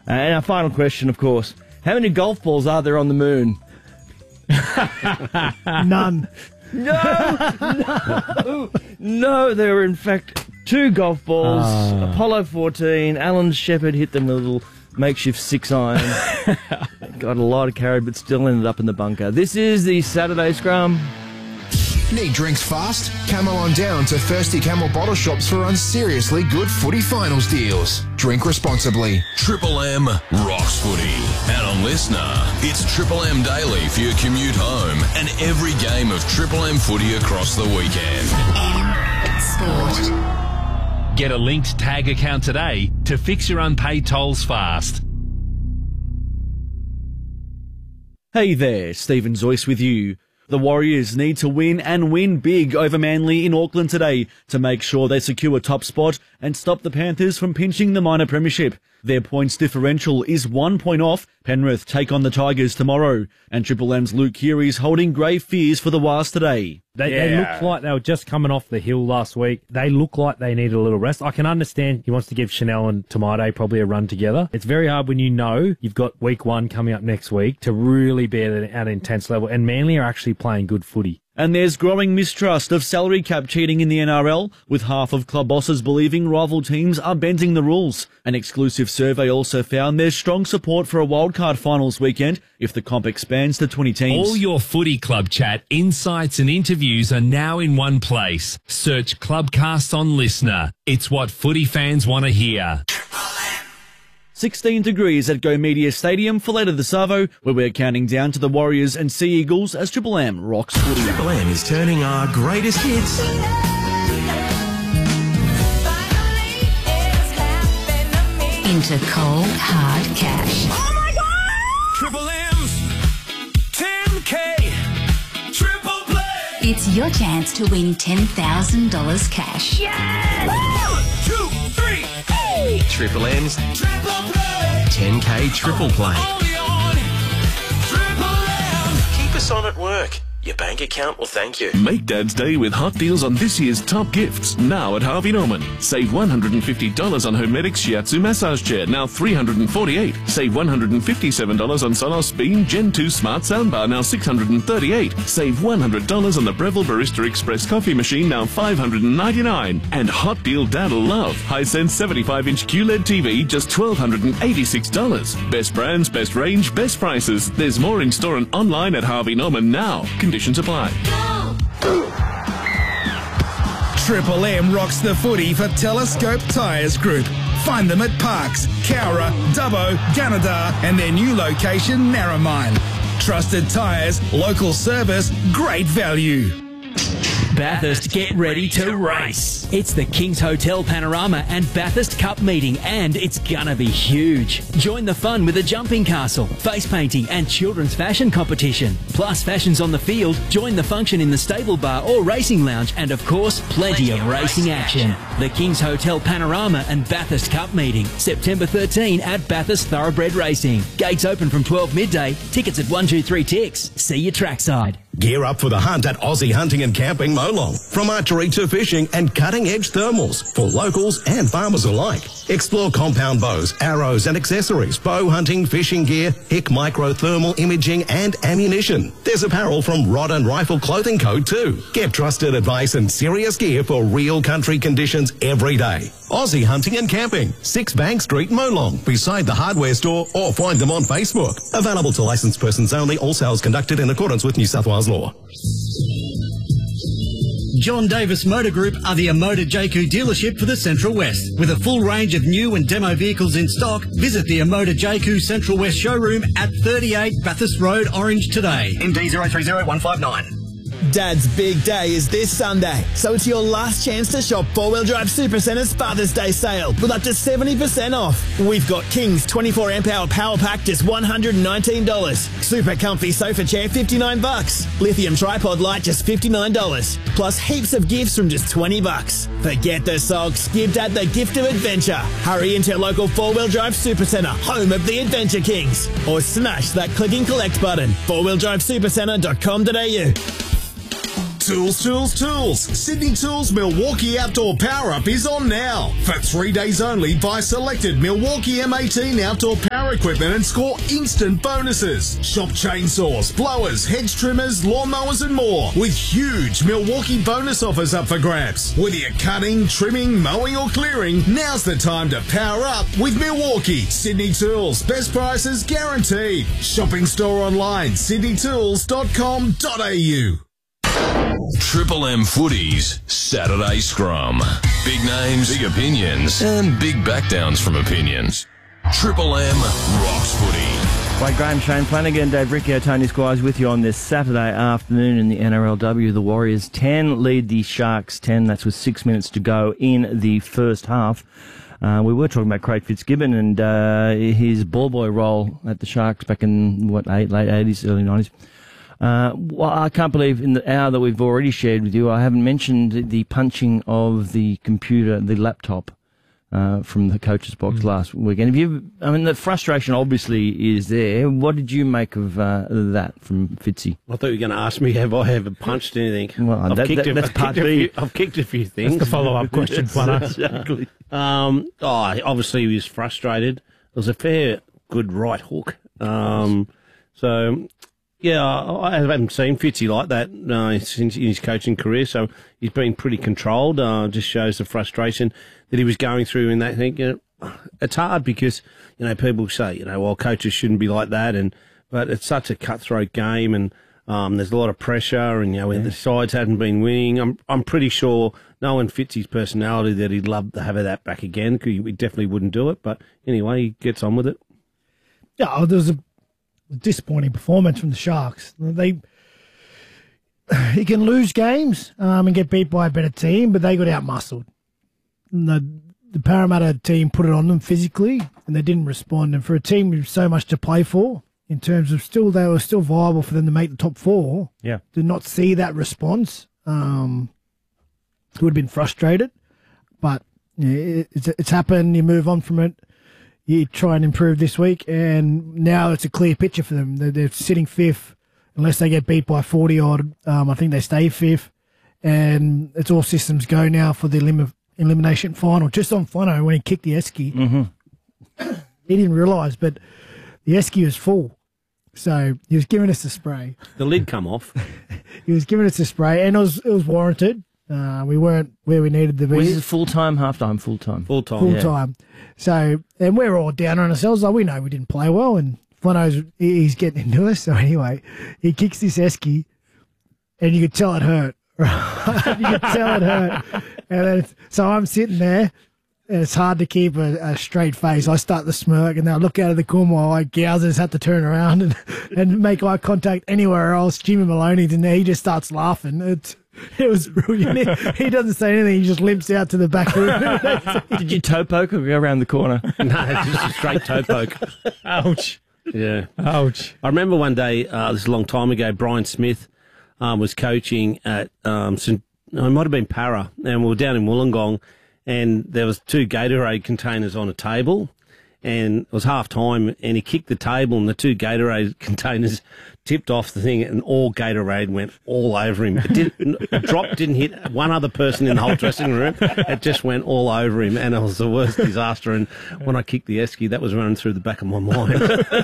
And our final question, of course, how many golf balls are there on the moon? None. No, there were in fact 2 golf balls. Apollo 14, Alan Shepard hit them with a little makeshift 6-iron. Got a lot of carry, but still ended up in the bunker. This is the Saturday Scrum. Need drinks fast? Camel on down to Thirsty Camel bottle shops for unseriously good footy finals deals. Drink responsibly. Triple M rocks footy. And on Listener, it's Triple M Daily for your commute home and every game of Triple M footy across the weekend. Sport. Get a linked tag account today to fix your unpaid tolls fast. Hey there, Stephen Zoyce with you. The Warriors need to win and win big over Manly in Auckland today to make sure they secure a top spot and stop the Panthers from pinching the minor premiership. Their points differential is 1 point off. Penrith take on the Tigers tomorrow. And Triple M's Luke Keary's holding grave fears for the Wars today. They looked like they were just coming off the hill last week. They look like they need a little rest. I can understand he wants to give Chanel and Tamade probably a run together. It's very hard when you know you've got week 1 coming up next week to really be at an intense level. And Manly are actually playing good footy. And there's growing mistrust of salary cap cheating in the NRL, with half of club bosses believing rival teams are bending the rules. An exclusive survey also found there's strong support for a wildcard finals weekend if the comp expands to 20 teams. All your footy club chat, insights and interviews are now in one place. Search Clubcast on Listener. It's what footy fans want to hear. 16 degrees at Go Media Stadium for later this Savo, where we're counting down to the Warriors and Sea Eagles as Triple M rocks footy. Triple M is turning our greatest hits into cold, hard cash. Oh my God! Triple M's 10K Triple Play. It's your chance to win $10,000 cash. Yes! 1, 2, 3, hey! Triple M's Triple Play 10K Triple Play. Only on Triple M. Keep us on at work. Your bank account will thank you. Make Dad's Day with hot deals on this year's top gifts, now at Harvey Norman. Save $150 on Hermetic Shiatsu massage chair, now $348. Save $157 on Sonos Beam Gen 2 Smart Soundbar, now $638. Save $100 on the Breville Barista Express coffee machine, now $599. And hot deal Dad'll love. Hisense 75-inch QLED TV, just $1,286. Best brands, best range, best prices. There's more in store and online at Harvey Norman now. Conditions apply. Triple M rocks the footy for Telescope Tyres Group. Find them at Parks, Cowra, Dubbo, Gunnedah and their new location, Narromine. Trusted tyres, local service, great value. Bathurst, get ready to race. It's the King's Hotel Panorama and Bathurst Cup meeting, and it's gonna be huge. Join the fun with a jumping castle, face painting and children's fashion competition. Plus fashions on the field, join the function in the stable bar or racing lounge, and of course, plenty of racing action. The King's Hotel Panorama and Bathurst Cup meeting, September 13 at Bathurst Thoroughbred Racing. Gates open from 12 midday, tickets at 123 Ticks. See you trackside. Gear up for the hunt at Aussie Hunting and Camping Molong. From archery to fishing and cutting-edge thermals for locals and farmers alike. Explore compound bows, arrows and accessories, bow hunting, fishing gear, HIC micro thermal imaging and ammunition. There's apparel from Rod and Rifle Clothing Co. too. Get trusted advice and serious gear for real country conditions every day. Aussie Hunting and Camping, 6 Bank Street, Molong, beside the hardware store, or find them on Facebook. Available to licensed persons only, all sales conducted in accordance with New South Wales law. John Davis Motor Group are the Amoda JQ dealership for the Central West. With a full range of new and demo vehicles in stock, visit the Amoda JQ Central West showroom at 38 Bathurst Road, Orange today. MD 030159. Dad's big day is this Sunday, so it's your last chance to shop 4-Wheel Drive Supercenter's Father's Day sale with up to 70% off. We've got King's 24 amp hour power pack just $119. Super comfy sofa chair $59. Lithium tripod light just $59. Plus heaps of gifts from just $20. Forget the socks, give Dad the gift of adventure. Hurry into your local 4-Wheel Drive Supercenter, home of the Adventure Kings. Or smash that click and collect button. 4wheeldrivesupercenter.com.au. Tools, Tools, Tools. Sydney Tools Milwaukee Outdoor Power Up is on now. For 3 days only, buy selected Milwaukee M18 outdoor power equipment and score instant bonuses. Shop chainsaws, blowers, hedge trimmers, lawnmowers and more with huge Milwaukee bonus offers up for grabs. Whether you're cutting, trimming, mowing or clearing, now's the time to power up with Milwaukee. Sydney Tools. Best prices guaranteed. Shopping store online, sydneytools.com.au. Triple M Footy's Saturday Scrum. Big names, big opinions, and big backdowns from opinions. Triple M rocks footy. Right, Graham, Shane Flanagan, Dave Riccio, Tony Squires with you on this Saturday afternoon in the NRLW. The Warriors 10 lead the Sharks 10. That's with 6 minutes to go in the first half. We were talking about Craig Fitzgibbon and his ball boy role at the Sharks back in, late 80s, early 90s. Well, I can't believe in the hour that we've already shared with you, I haven't mentioned the punching of the computer, the laptop, from the coach's box last weekend. The frustration obviously is there. What did you make of that from Fitzy? I thought you were going to ask me, have I ever punched anything? Well, that's part B. I've kicked a few things. That's the follow-up question, Flano. Exactly. Obviously he was frustrated. It was a fair, good right hook. Yeah, I haven't seen Fitzy like that since in his coaching career, so he's been pretty controlled. Just shows the frustration that he was going through in that thing. It's hard because, people say, well, coaches shouldn't be like that, but it's such a cutthroat game, and there's a lot of pressure, and, the sides hadn't been winning. I'm pretty sure, knowing Fitzy's personality, that he'd love to have that back again, because he definitely wouldn't do it, but anyway, he gets on with it. Yeah, there was a disappointing performance from the Sharks. He can lose games and get beat by a better team, but they got out-muscled. The Parramatta team put it on them physically, and they didn't respond. And for a team with so much to play for, in terms of they were still viable for them to make the top four, to not see that response, would have been frustrated. But it's happened. You move on from it. You try and improve this week, and now it's a clear picture for them. They're sitting fifth, unless they get beat by 40-odd. I think they stay fifth, and it's all systems go now for the elimination final. Just on Flano, when he kicked the esky, he didn't realise, but the esky was full, so he was giving us a spray. The lid come off. He was giving us a spray, and it was warranted. We weren't where we needed to be. Was it full-time, half-time? Full-time. Full-time. Yeah. So, and we're all down on ourselves. Like, we know we didn't play well, and Flano's, he's getting into us. So anyway, he kicks this esky, and you could tell it hurt. Right? You could tell it hurt. And then so I'm sitting there, and it's hard to keep a straight face. I start to smirk, and then I look out of the corner while I Gowsers have to turn around and make eye contact anywhere else. Jimmy Maloney's in there. He just starts laughing. It was brilliant. He doesn't say anything. He just limps out to the back room. Did you toe poke or go around the corner? No, just a straight toe poke. Ouch. Yeah. Ouch. I remember one day, this is a long time ago, Brian Smith was coaching at it might have been Para, and we were down in Wollongong, and there was 2 Gatorade containers on a table, and it was half time, and he kicked the table, and the 2 Gatorade containers tipped off the thing, and all Gatorade went all over him. The drop didn't hit one other person in the whole dressing room. It just went all over him, and it was the worst disaster. And when I kicked the esky, that was running through the back of my mind.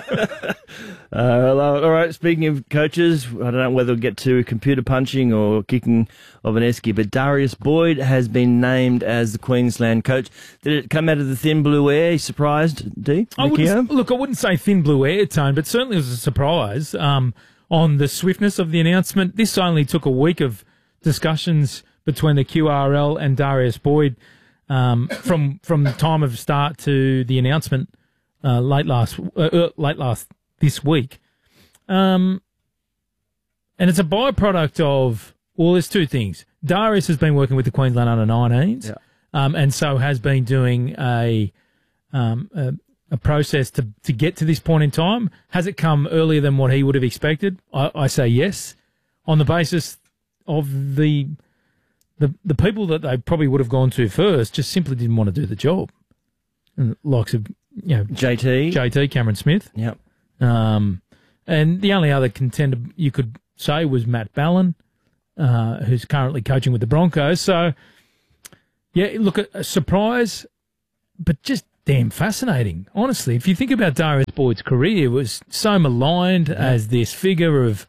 All right, speaking of coaches, I don't know whether we'll get to computer punching or kicking of an esky, but Darius Boyd has been named as the Queensland coach. Did it come out of the thin blue air? Are you surprised, D? I wouldn't say thin blue air, Tone, but certainly it was a surprise on the swiftness of the announcement. This only took a week of discussions between the QRL and Darius Boyd from the time of start to the announcement late last this week. And it's a byproduct of, well, there's 2 things. Darius has been working with the Queensland under-19s, and so has been doing a process to get to this point in time. Has it come earlier than what he would have expected? I say yes, on the basis of the people that they probably would have gone to first just simply didn't want to do the job. And the likes of JT, Cameron Smith. Yep. And the only other contender you could say was Matt Ballin. who's currently coaching with the Broncos. So, yeah, look, a surprise, but just damn fascinating. Honestly, if you think about Darius Boyd's career, it was so maligned as this figure of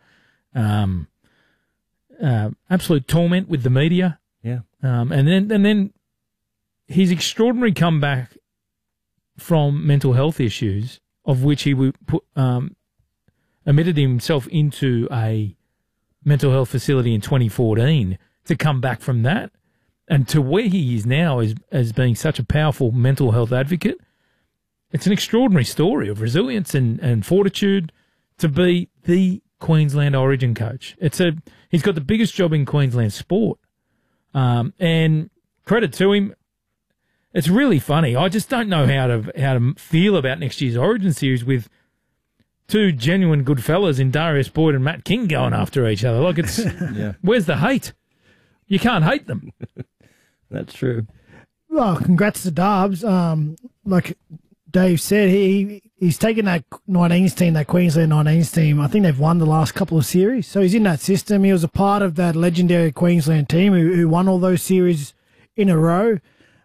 absolute torment with the media. Yeah. And then his extraordinary comeback from mental health issues, of which he admitted himself into a mental health facility in 2014, to come back from that and to where he is now as being such a powerful mental health advocate. It's an extraordinary story of resilience and fortitude to be the Queensland Origin coach. He's got the biggest job in Queensland sport. And credit to him. It's really funny. I just don't know how to feel about next year's Origin series with two genuine good fellas in Darius Boyd and Matt King going after each other. Like, it's where's the hate? You can't hate them. That's true. Well, congrats to Darbs. Like Dave said, he's taken that 19s team, that Queensland 19s team. I think they've won the last couple of series. So he's in that system. He was a part of that legendary Queensland team who won all those series in a row.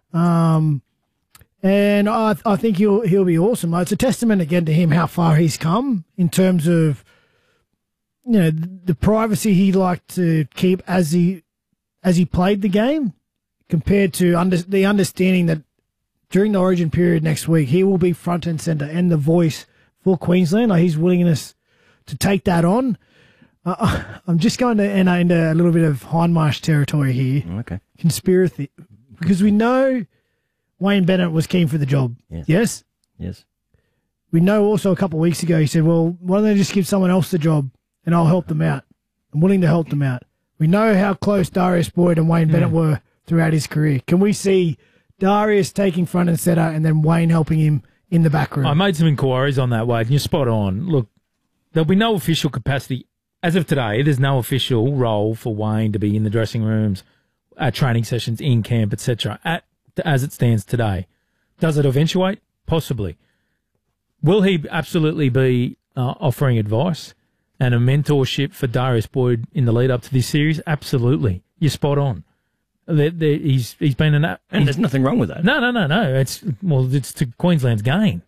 And I think he'll be awesome. It's a testament again to him how far he's come in terms of, you know, the privacy he liked to keep as he played the game, compared to the understanding that during the Origin period next week he will be front and centre and the voice for Queensland. Like, his willingness to take that on. I'm just going to enter into a little bit of Hindmarsh territory here. Okay. Conspiracy. Because we know Wayne Bennett was keen for the job. Yes? Yes. We know also a couple of weeks ago he said, well, why don't they just give someone else the job and I'll help them out. I'm willing to help them out. We know how close Darius Boyd and Wayne Bennett were throughout his career. Can we see Darius taking front and centre and then Wayne helping him in the back room? I made some inquiries on that, Wade, and you're spot on. Look, there'll be no official capacity. As of today, there's no official role for Wayne to be in the dressing rooms, at training sessions, in camp, etc., as it stands today. Does it eventuate? Possibly. Will he absolutely be offering advice and a mentorship for Darius Boyd in the lead up to this series? Absolutely. You're spot on. He's been and there's nothing wrong with that. No. It's to Queensland's gain.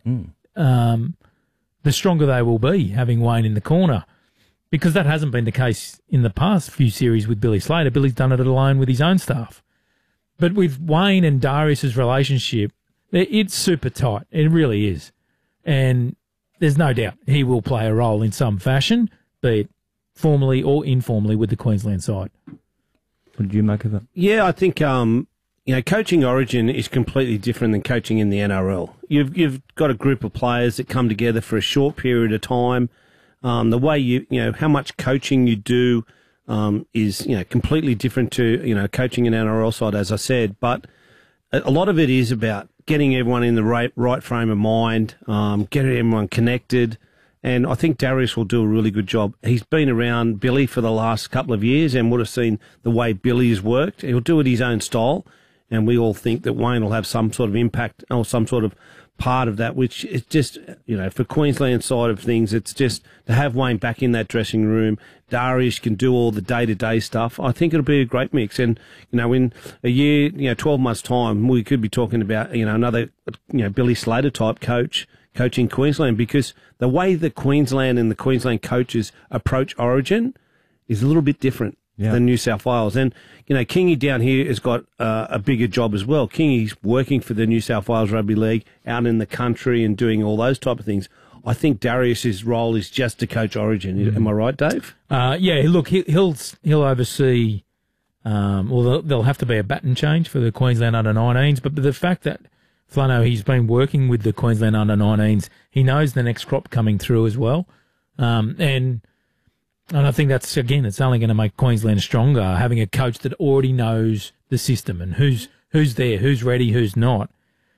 The stronger they will be having Wayne in the corner, because that hasn't been the case in the past few series with Billy Slater. Billy's done it alone with his own staff. But with Wayne and Darius's relationship, it's super tight. It really is. And there's no doubt he will play a role in some fashion, be it formally or informally with the Queensland side. What did you make of it? Yeah, I think coaching Origin is completely different than coaching in the NRL. You've got a group of players that come together for a short period of time. The way how much coaching you do is completely different to coaching an NRL side, as I said. But a lot of it is about getting everyone in the right frame of mind, getting everyone connected. And I think Darius will do a really good job. He's been around Billy for the last couple of years and would have seen the way Billy has worked. He'll do it his own style. And we all think that Wayne will have some sort of impact or some sort of part of that, which is just, for Queensland side of things, it's just to have Wayne back in that dressing room. Darius can do all the day-to-day stuff. I think it'll be a great mix. And, in a year, 12 months' time, we could be talking about, another, Billy Slater type coach coaching Queensland, because the way the Queensland and the Queensland coaches approach Origin is a little bit different than New South Wales. And, Kingy down here has got a bigger job as well. Kingy's working for the New South Wales Rugby League out in the country and doing all those type of things. I think Darius's role is just to coach Origin. Am I right, Dave? Look, he'll oversee. There'll have to be a baton change for the Queensland under-19s, but the fact that Flano, he's been working with the Queensland under-19s, he knows the next crop coming through as well, and I think that's, again, it's only going to make Queensland stronger, having a coach that already knows the system and who's there, who's ready, who's not.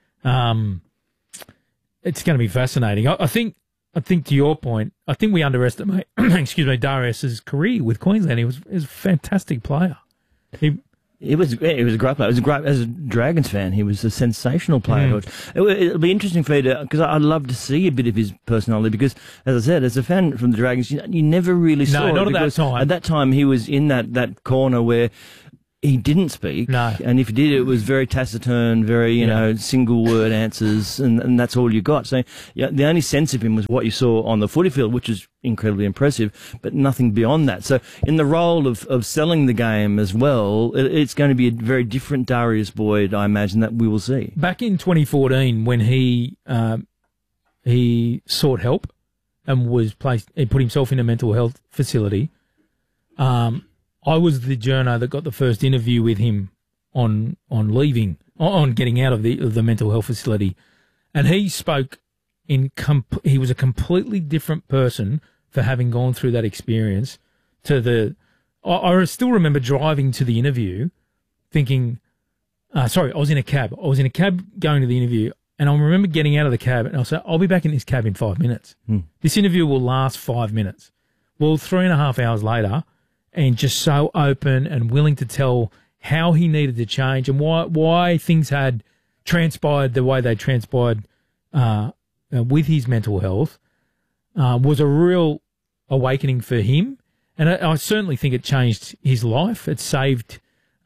It's going to be fascinating. I think to your point, I think we underestimate, Darius's career with Queensland. He was a fantastic player. It was a great player. As a Dragons fan, he was a sensational player. It'll be interesting for you because I'd love to see a bit of his personality because, as I said, as a fan from the Dragons, you never really saw it. No, not at that time. At that time, he was in that corner where he didn't speak. No. And if he did, it was very taciturn, very, single word answers, and that's all you got. So the only sense of him was what you saw on the footy field, which is incredibly impressive, but nothing beyond that. So in the role of selling the game as well, it's going to be a very different Darius Boyd, I imagine, that we will see. Back in 2014, when he sought help and he put himself in a mental health facility, I was the journo that got the first interview with him on getting out of the mental health facility, and he spoke he was a completely different person for having gone through that experience. I still remember driving to the interview, thinking, I was in a cab. I was in a cab going to the interview, and I remember getting out of the cab, and I said, "I'll be back in this cab in 5 minutes. This interview will last 5 minutes." Well, 3.5 hours later. And just so open and willing to tell how he needed to change and why things had transpired the way they transpired with his mental health was a real awakening for him. And I certainly think it changed his life. It saved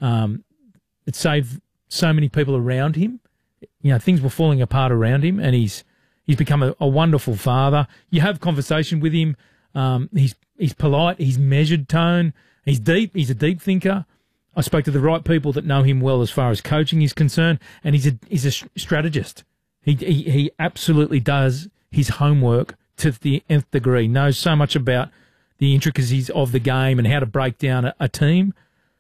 so many people around him. Things were falling apart around him, and he's become a wonderful father. You have conversation with him. He's polite. He's measured tone. He's deep. He's a deep thinker. I spoke to the right people that know him well as far as coaching is concerned, and he's a strategist. He absolutely does his homework to the nth degree. Knows so much about the intricacies of the game and how to break down a team.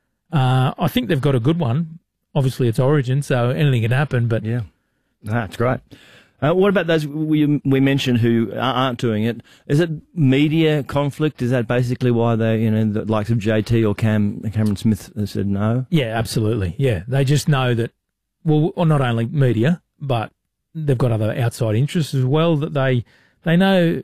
I think they've got a good one. Obviously, it's Origin, so anything can happen. But yeah, that's great. What about those we mentioned who aren't doing it? Is it media conflict? Is that basically why they, the likes of JT or Cameron Smith said no? Yeah, absolutely. Yeah, they just know that, well, not only media, but they've got other outside interests as well that they know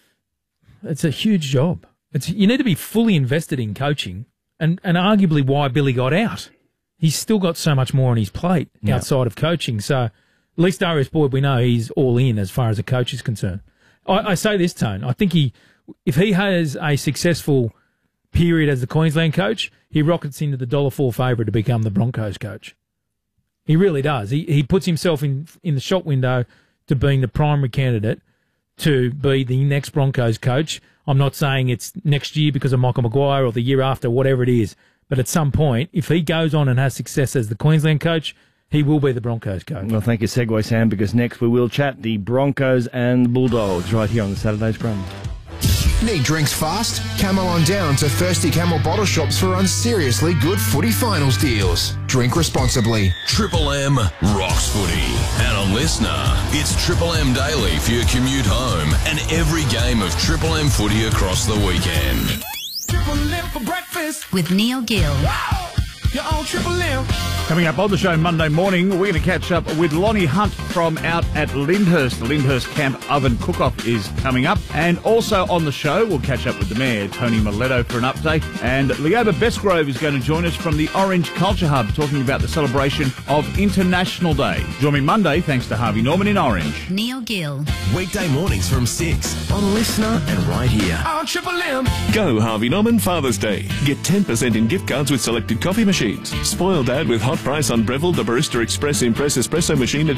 it's a huge job. You need to be fully invested in coaching and arguably why Billy got out. He's still got so much more on his plate outside of coaching, so... At least Darius Boyd, we know he's all in as far as a coach is concerned. I say this, Tone. I think if he has a successful period as the Queensland coach, he rockets into the $4 favourite to become the Broncos coach. He really does. He puts himself in the shop window to being the primary candidate to be the next Broncos coach. I'm not saying it's next year because of Michael Maguire or the year after, whatever it is. But at some point, if he goes on and has success as the Queensland coach, he will be the Broncos coach. Well, thank you, Segway Sam, because next we will chat the Broncos and the Bulldogs right here on the Saturday Scrum. Need drinks fast? Come on down to Thirsty Camel Bottle Shops for unseriously good footy finals deals. Drink responsibly. Triple M rocks footy. And a listener, it's Triple M Daily for your commute home and every game of Triple M footy across the weekend. Triple M for breakfast with Neil Gill. Wow. You're on Triple M. Coming up on the show Monday morning, we're going to catch up with Lonnie Hunt from out at Lyndhurst. The Lyndhurst Camp Oven Cook-Off is coming up. And also on the show, we'll catch up with the Mayor, Tony Miletto, for an update. And Leoba Bestgrove is going to join us from the Orange Culture Hub, talking about the celebration of International Day. Join me Monday, thanks to Harvey Norman in Orange. Neil Gill. Weekday mornings from 6 on Listener and right here. On Triple M. Go Harvey Norman Father's Day. Get 10% in gift cards with selected coffee machines. Spoil Dad with hot price on Breville the Barista Express Impress Espresso machine at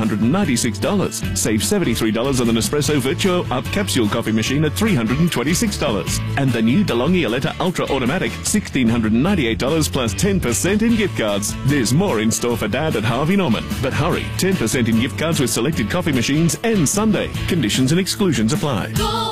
$796. Save $73 on the Nespresso Virtuo Up Capsule Coffee machine at $326. And the new DeLonghi Aletta Ultra Automatic, $1,698 plus 10% in gift cards. There's more in store for Dad at Harvey Norman. But hurry, 10% in gift cards with selected coffee machines and Sunday. Conditions and exclusions apply.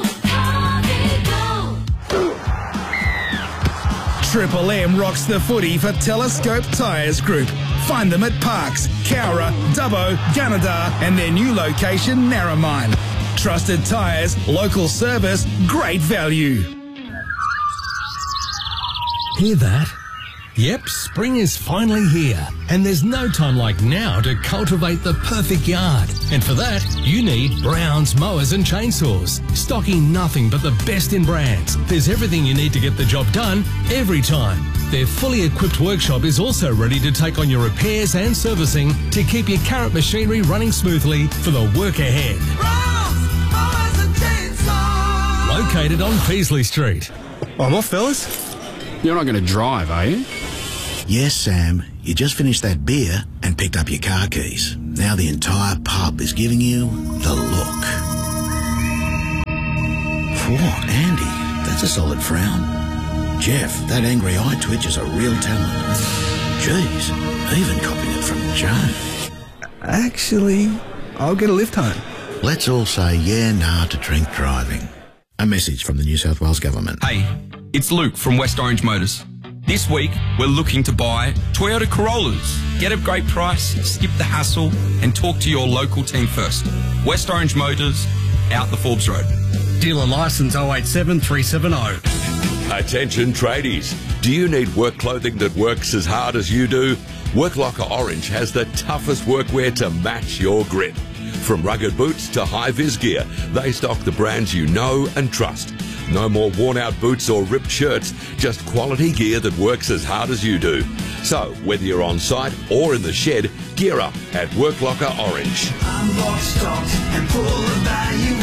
Triple M rocks the footy for Telescope Tyres Group. Find them at Parks, Cowra, Dubbo, Gunnedah and their new location, Narromine. Trusted tyres, local service, great value. Hear that? Yep, spring is finally here, and there's no time like now to cultivate the perfect yard. And for that, you need Brown's Mowers and Chainsaws. Stocking nothing but the best in brands. There's everything you need to get the job done every time. Their fully equipped workshop is also ready to take on your repairs and servicing to keep your current machinery running smoothly for the work ahead. Located on Peasley Street. I'm off, fellas. You're not going to drive, are you? Yes, Sam. You just finished that beer and picked up your car keys. Now the entire pub is giving you the look. Whoa, Andy, that's a solid frown. Jeff, that angry eye twitch is a real talent. Jeez, even copying it from Joe. Actually, I'll get a lift home. Let's all say yeah, nah to drink driving. A message from the New South Wales Government. Hey, it's Luke from West Orange Motors. This week, we're looking to buy Toyota Corollas. Get a great price, skip the hassle, and talk to your local team first. West Orange Motors, out the Forbes Road. Dealer licence 087 370. Attention tradies. Do you need work clothing that works as hard as you do? Worklocker Orange has the toughest workwear to match your grit. From rugged boots to high-vis gear, they stock the brands you know and trust. No more worn-out boots or ripped shirts, just quality gear that works as hard as you do. So, whether you're on site or in the shed, gear up at Worklocker Orange. Unlock, stocked, and pull the value.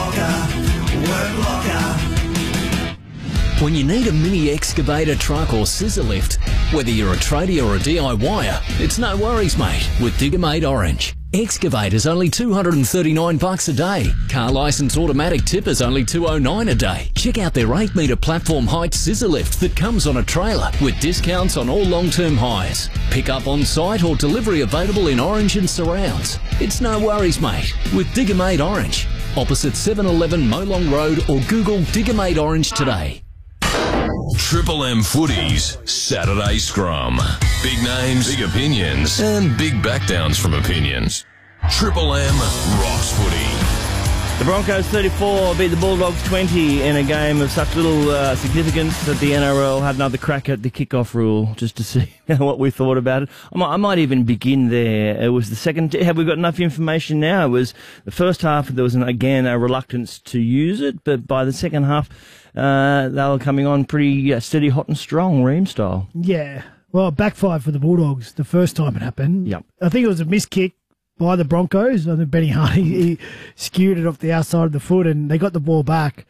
Worklocker. When you need a mini excavator, truck or scissor lift, whether you're a tradie or a DIYer, it's no worries, mate, with Digger-Mate Orange. Excavators only $239 a day. Car license automatic tippers only $209 a day. Check out their 8-metre platform height scissor lift that comes on a trailer with discounts on all long-term hires. Pick up on site or delivery available in Orange and surrounds. It's no worries, mate, with Digger-Mate Orange. Opposite 711 Molong Road or Google Digger-Mate Orange today. Triple M Footies Saturday Scrum. Big names, big opinions, and big backdowns from opinions. Triple M rocks footy. The Broncos 34 beat the Bulldogs 20 in a game of such little significance that the NRL had another crack at the kickoff rule just to see what we thought about it. I might even begin there. It was the second. Have we got enough information now? It was the first half. There was again a reluctance to use it, but by the second half, they were coming on pretty steady, hot and strong, Ream style. Yeah. Well, it backfired for the Bulldogs the first time it happened. Yep. I think it was a missed kick by the Broncos. I think Benny Hardy he skewed it off the outside of the foot, and they got the ball back.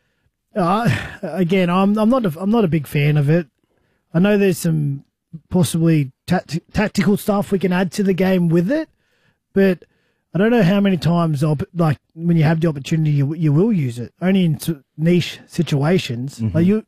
Again, I'm not a big fan of it. I know there's some possibly tactical stuff we can add to the game with it, but I don't know how many times when you have the opportunity you will use it. Only in niche situations. Mm-hmm.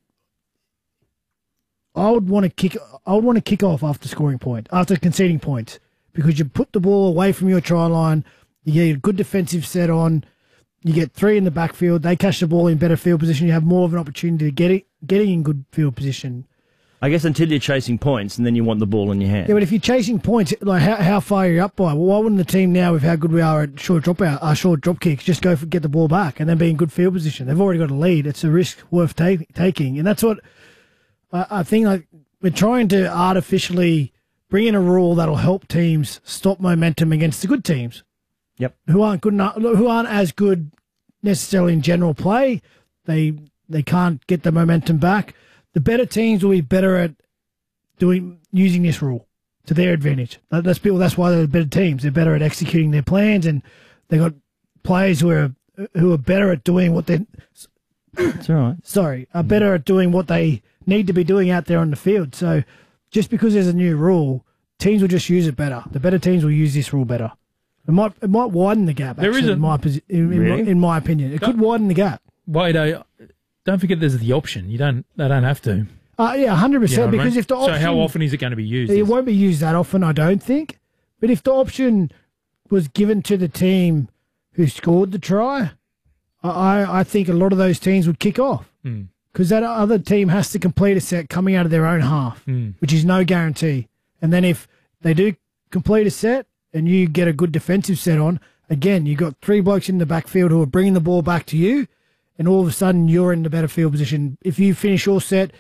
I would want to kick off after conceding points, because you put the ball away from your try line, you get a good defensive set on, you get 3 in the backfield, they catch the ball in better field position, you have more of an opportunity to getting in good field position. I guess until you're chasing points, and then you want the ball in your hand. Yeah, but if you're chasing points, like how far are you up by? Well, why wouldn't the team now, with how good we are at short drop kicks, just go get the ball back and then be in good field position? They've already got a lead. It's a risk worth taking, and that's what I think. Like, we're trying to artificially bring in a rule that'll help teams stop momentum against the good teams. Yep. Who aren't good enough, who aren't as good necessarily in general play. They can't get the momentum back. The better teams will be better at using this rule to their advantage. That's why they're better teams. They're better at executing their plans, and they got players who are better at doing what they. That's all right. Sorry, are better at doing what they need to be doing out there on the field. So, just because there's a new rule, teams will just use it better. The better teams will use this rule better. It might widen the gap. Actually, in my opinion, it could widen the gap. Wait, don't forget there's the option. They don't have to. Yeah, 100%. Because if the option, so how often is it going to be used? It won't be used that often, I don't think. But if the option was given to the team who scored the try, I think a lot of those teams would kick off, because that other team has to complete a set coming out of their own half, which is no guarantee. And then if they do complete a set and you get a good defensive set on, again, you've got 3 blokes in the backfield who are bringing the ball back to you, and all of a sudden you're in the better field position. If you finish your set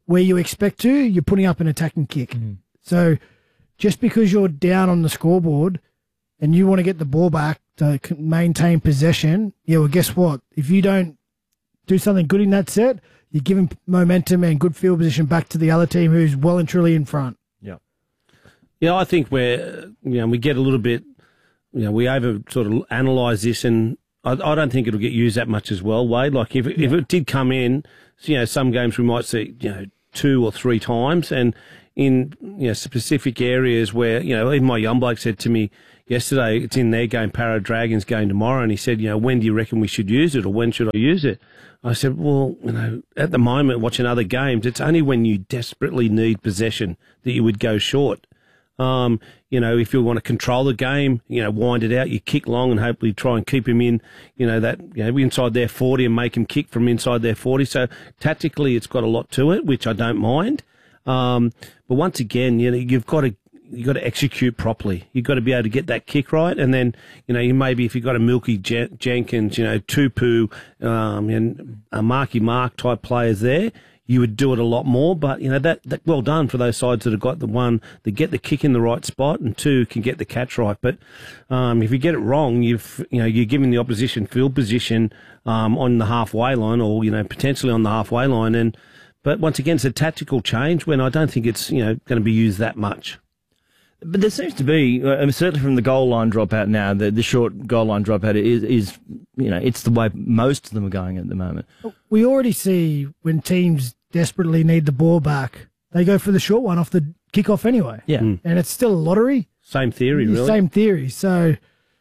where you expect to, you're putting up an attacking kick. So just because you're down on the scoreboard and you want to get the ball back to maintain possession, yeah, well, guess what? If you don't do something good in that set, you're giving momentum and good field position back to the other team who's well and truly in front. Yeah, I think we get a little bit, we over sort of analyse this, and I don't think it'll get used that much as well, Wade. Like if it did come in, some games we might see, 2 or 3 times, and in specific areas where, even my young bloke said to me yesterday, it's in their game, Para Dragons game tomorrow, and he said, when do you reckon we should use it, or when should I use it? I said, well, at the moment, watching other games, it's only when you desperately need possession that you would go short. If you want to control the game, wind it out, you kick long and hopefully try and keep him in, inside their 40 and make him kick from inside their 40. So tactically, it's got a lot to it, which I don't mind. But once again, you've got to execute properly. You've got to be able to get that kick right. And then, you maybe if you've got a Milky Jenkins, Tupu, and a Marky Mark type players there, you would do it a lot more, but that well done for those sides that have got the one that get the kick in the right spot, and 2 can get the catch right. But if you get it wrong, you're giving the opposition field position on the halfway line, or potentially on the halfway line. But once again, it's a tactical change when I don't think it's going to be used that much. But there seems to be, certainly from the goal line dropout now, the short goal line dropout is it's the way most of them are going at the moment. We already see when teams desperately need the ball back, they go for the short one off the kickoff anyway. Yeah. And it's still a lottery. Same theory, really. Same theory. So,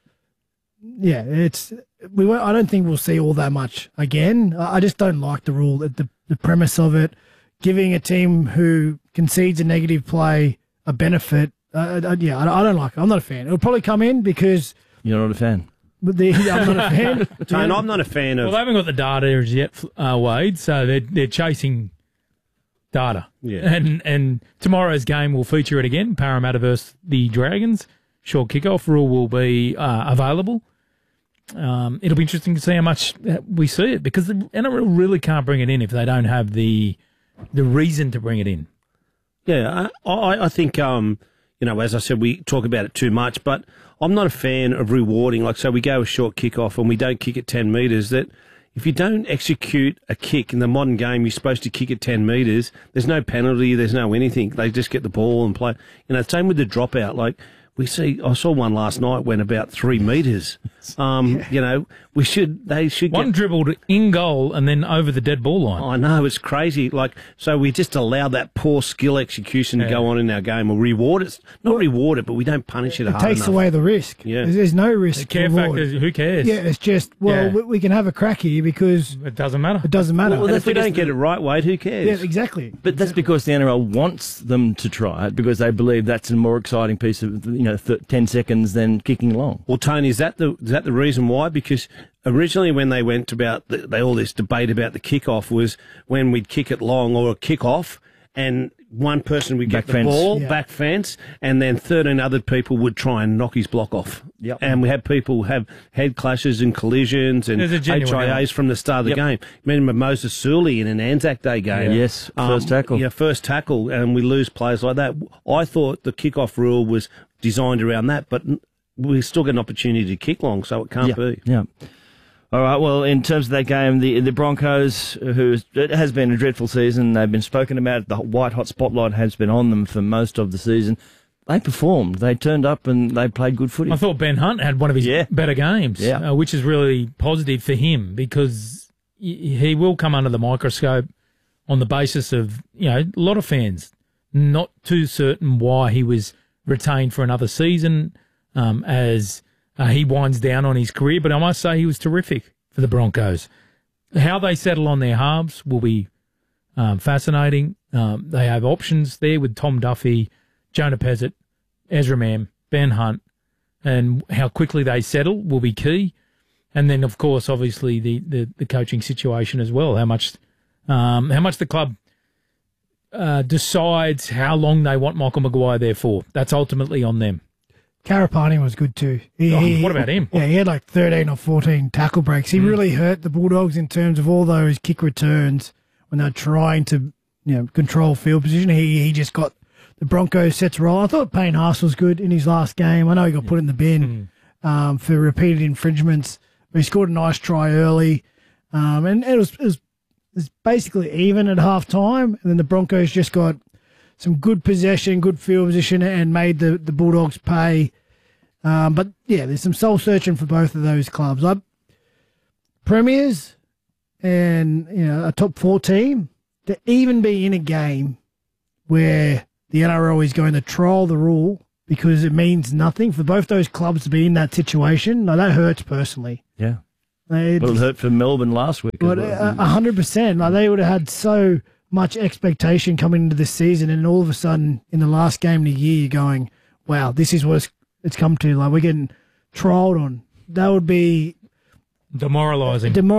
yeah, I don't think we'll see all that much again. I just don't like the rule, the premise of it, giving a team who concedes a negative play a benefit. I don't like it. I'm not a fan. It'll probably come in because... You're not a fan. I'm not a fan. Tone, I'm not a fan of... Well, they haven't got the data as yet, Wade, so they're chasing data. Yeah. And tomorrow's game will feature it again, Parramatta versus the Dragons. Short kickoff rule will be available. It'll be interesting to see how much we see it, because the NRL really can't bring it in if they don't have the reason to bring it in. Yeah, I think... as I said, we talk about it too much, but I'm not a fan of rewarding. Like, so we go a short kick-off and we don't kick at 10 metres, that if you don't execute a kick in the modern game, you're supposed to kick at 10 metres. There's no penalty, there's no anything. They just get the ball and play. Same with the dropout. Like, I saw one last night went about 3 metres. They should one dribbled in goal and then over the dead ball line. I know, it's crazy. So we just allow that poor skill execution to go on in our game. We'll reward it, reward it, but we don't punish it hard enough. It takes away the risk. Yeah. There's no risk. The care factor, who cares? Yeah, it's just, we can have a crack here because... It doesn't matter. It doesn't matter. Well, if we don't get it right, Wade, who cares? Yeah, exactly. But that's because the NRL wants them to try it, because they believe that's a more exciting piece of 10 seconds than kicking long. Well, Tony, is that the reason why? Because originally when they went about all this debate about the kick-off was when we'd kick it long or a kick-off, and one person would get the ball, back fence, and then 13 other people would try and knock his block off. Yep. And we had people have head clashes and collisions and HIAs from the start of the game. Remember Moses Sully in an Anzac Day game? Yes, first tackle. Yeah, first tackle, and we lose players like that. I thought the kick-off rule was designed around that, but we still get an opportunity to kick long, so it can't be. Yeah. All right, well, in terms of that game, the Broncos, it has been a dreadful season. They've been spoken about. The white-hot spotlight has been on them for most of the season. They performed. They turned up and they played good footy. I thought Ben Hunt had one of his better games, which is really positive for him, because he will come under the microscope on the basis of, a lot of fans not too certain why he was retained for another season as... he winds down on his career, but I must say he was terrific for the Broncos. How they settle on their halves will be fascinating. They have options there with Tom Duffy, Jonah Pezzett, Ezra Mam, Ben Hunt, and how quickly they settle will be key. And then, of course, obviously the coaching situation as well. How much the club decides how long they want Michael Maguire there for. That's ultimately on them. Karapani was good too. What about him? Yeah, he had like 13 or 14 tackle breaks. He really hurt the Bulldogs in terms of all those kick returns when they're trying to control field position. He just got the Broncos set to roll. I thought Payne Haas was good in his last game. I know he got put in the bin for repeated infringements, but he scored a nice try early, and it was basically even at half time, and then the Broncos just got some good possession, good field position, and made the Bulldogs pay. But yeah, there's some soul searching for both of those clubs. Premiers and a top 4 team to even be in a game where the NRL is going to trial the rule because it means nothing for both those clubs to be in that situation. No, that hurts personally. Yeah. It hurt for Melbourne last week. But 100%. Like, they would have had so much expectation coming into this season, and all of a sudden, in the last game of the year, you're going, wow, this is what it's come to. Like, we're getting trialled on. That would be demoralising. And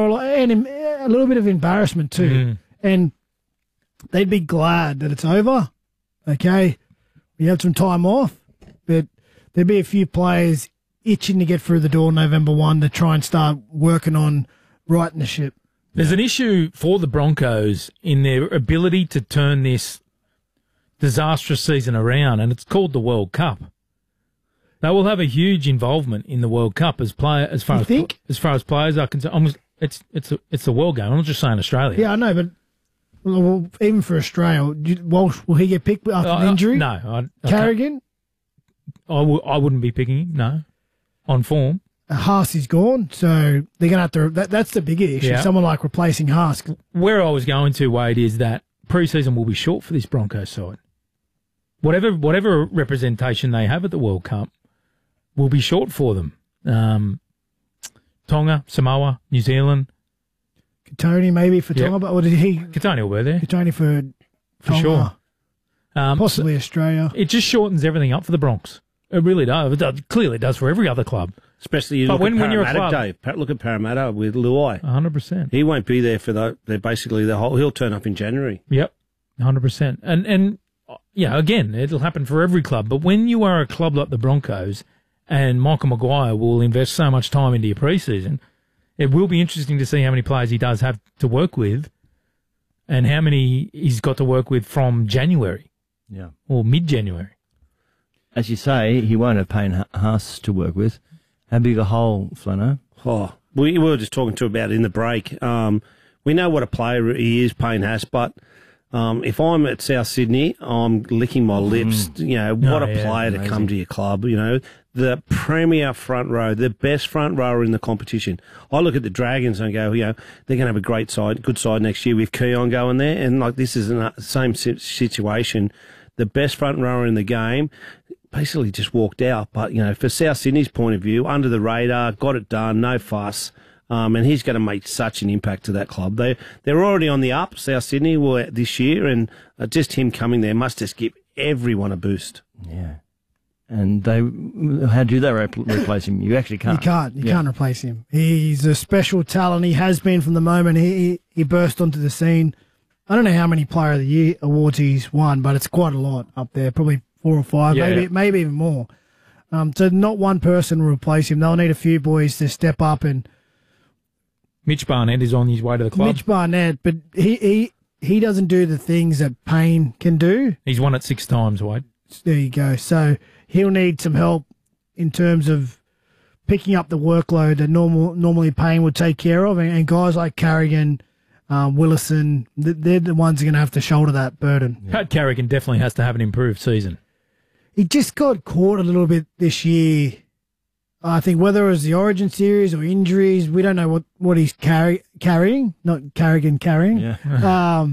a little bit of embarrassment too. And they'd be glad that it's over. Okay, we have some time off, but there'd be a few players itching to get through the door November 1 to try and start working on righting the ship. There's an issue for the Broncos in their ability to turn this disastrous season around, and it's called the World Cup. They will have a huge involvement in the World Cup as far as players are concerned. It's the world game. I'm not just saying Australia. Yeah, I know, but well, even for Australia, Walsh, will he get picked after an injury? No, Carrigan. I wouldn't be picking him. No, on form. Haas is gone, so they're going to have to. That's the bigger issue. Yeah. Someone like replacing Haas. Where I was going to, Wade, is that pre-season will be short for this Broncos side. Whatever representation they have at the World Cup will be short for them. Tonga, Samoa, New Zealand. Katoni maybe for Tonga, but or did he? Katoni will be there. Katoni for Tonga. Sure. Possibly Australia. It just shortens everything up for the Bronx. It really does. It clearly does for every other club. Especially when you're a club. Dave, look at Parramatta with Luai. 100%. He won't be there for he'll turn up in January. Yep, 100%. And again, it'll happen for every club. But when you are a club like the Broncos, and Michael Maguire will invest so much time into your preseason, it will be interesting to see how many players he does have to work with, and how many he's got to work with from January, or mid-January. As you say, he won't have Payne Haas to work with. How big a hole, Flano? Oh, we were just talking about it in the break. We know what a player he is, Payne Haas, but if I'm at South Sydney, I'm licking my lips. What a player to come to your club. The premier front row, the best front rower in the competition. I look at the Dragons and go, they're going to have a good side next year with Keon going there, and this is the same situation. The best front rower in the game basically just walked out. But, for South Sydney's point of view, under the radar, got it done, no fuss. And he's going to make such an impact to that club. They're already on the up, South Sydney, this year, and just him coming there must just give everyone a boost. Yeah. And how do they replace him? You actually can't. You can't replace him. He's a special talent. He has been from the moment he burst onto the scene. I don't know how many Player of the Year awards he's won, but it's quite a lot up there, probably 4 or 5, maybe even more. So not one person will replace him. They'll need a few boys to step up. And Mitch Barnett is on his way to the club. Mitch Barnett, but he doesn't do the things that Payne can do. He's won it 6 times, Wade. There you go. So he'll need some help in terms of picking up the workload that normally Payne would take care of. And guys like Carrigan, Willison, they're the ones who are going to have to shoulder that burden. Pat Carrigan definitely has to have an improved season. He just got caught a little bit this year. I think whether it was the Origin series or injuries, we don't know what he's carrying. Not Carrigan carrying. Yeah.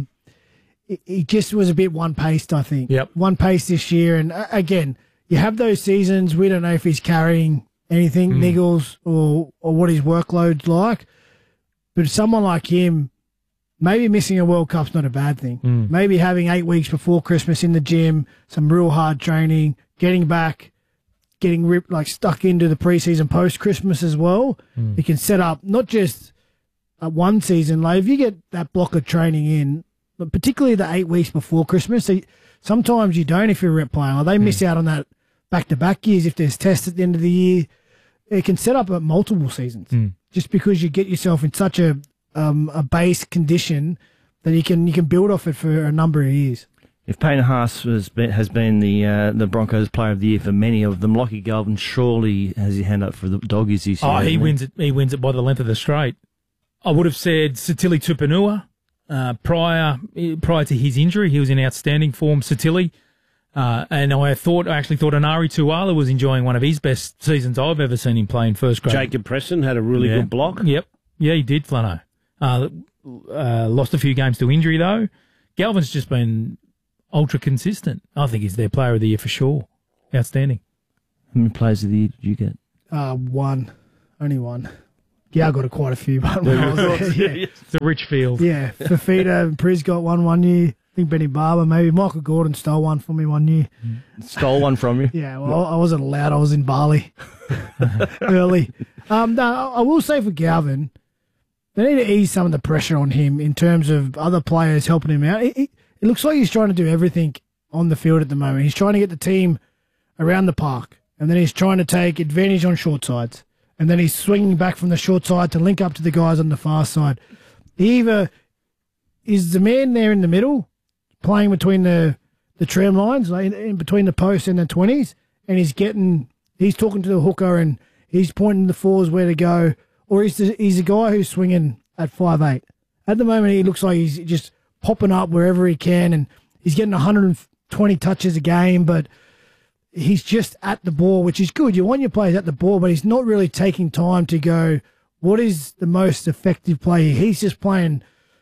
He just was a bit one-paced, I think. Yep. One-paced this year. And again, you have those seasons. We don't know if he's carrying anything, niggles, or what his workload's like. But someone like him, maybe missing a World Cup's not a bad thing. Maybe having 8 weeks before Christmas in the gym, some real hard training, getting back, getting ripped, stuck into the preseason post-Christmas as well. You can set up not just one season. If you get that block of training in, but particularly the 8 weeks before Christmas, sometimes you don't if you're a rep player. They miss out on that back-to-back years if there's tests at the end of the year. It can set up multiple seasons just because you get yourself in such a base condition that you can build off it for a number of years. If Payne Haas has been the Broncos Player of the Year for many of them, Lockie Galvin surely has his hand up for the Doggies this year. Oh, he wins it. He wins it by the length of the straight. I would have said Satili Tupanua prior to his injury. He was in outstanding form, Satili. And I actually thought Anari Tuala was enjoying one of his best seasons I've ever seen him play in first grade. Jacob Preston had a really good block. Yep. Yeah, he did, Flano. Lost a few games to injury, though. Galvin's just been ultra consistent. I think he's their Player of the Year for sure. Outstanding. How many Players of the Year did you get? One. Only one. Yeah, I got quite a few, but when I was there, yeah. It's a rich field. Yeah, Fafita and Priz got one year. I think Benny Barber, maybe. Michael Gordon stole one from me one year. Stole one from you? Yeah, well, I wasn't allowed. I was in Bali early. No, I will say for Galvin, they need to ease some of the pressure on him in terms of other players helping him out. It looks like he's trying to do everything on the field at the moment. He's trying to get the team around the park, and then he's trying to take advantage on short sides. And then he's swinging back from the short side to link up to the guys on the far side. He either is the man there in the middle, playing between the tram lines, like in between the posts and the 20s, and he's talking to the hooker and he's pointing the fours where to go, or he's a guy who's swinging at 5'8". At the moment, he looks like he's just popping up wherever he can, and he's getting 120 touches a game, but he's just at the ball, which is good. You want your players at the ball, but he's not really taking time to go, what is the most effective play here? He's just playing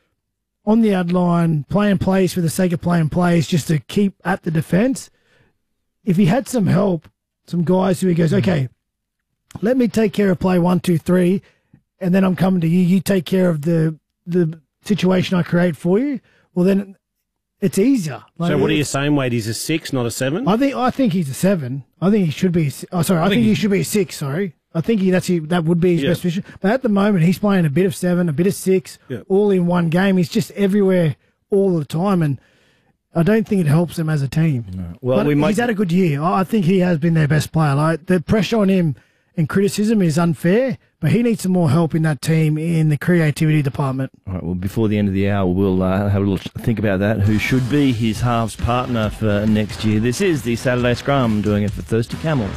on the ad line, playing plays for the sake of playing plays just to keep at the defence. If he had some help, some guys who he goes, okay, let me take care of play 1, 2, 3, and then I'm coming to you. You take care of the situation I create for you. Well, then it's easier. So what are you saying, Wade? He's a 6, not a 7? I think he's a 7. I think he should be. I think he should be a 6. Sorry, I think that would be his best position. But at the moment, he's playing a bit of 7, a bit of 6, all in one game. He's just everywhere all the time, and I don't think it helps them as a team. No. Well, he's had a good year. I think he has been their best player. Like, the pressure on him and criticism is unfair, but he needs some more help in that team in the creativity department. All right, well, before the end of the hour, we'll have a little think about that. Who should be his halves partner for next year? This is the Saturday Scrum, doing it for Thirsty Camel.